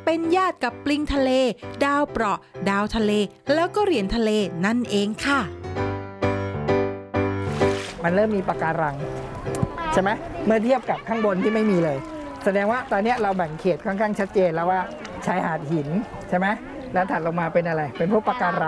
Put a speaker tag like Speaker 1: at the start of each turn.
Speaker 1: เป็นญาติกับปลิงทะเลดาวเปราะดาวทะเลแล้วก็เหรียญทะเลนั่นเองค่ะ
Speaker 2: มันเริ่มมีปะการังใช่ไหมเมื่อเทียบกับข้างบนที่ไม่มีเลยแสดงว่าตอนนี้เราแบ่งเขตค่อนข้างชัดเจนแล้วว่าชายหาดหินใช่ไหมแล้วถัดลงมาเป็นอะไรเป็นพวกปะการัง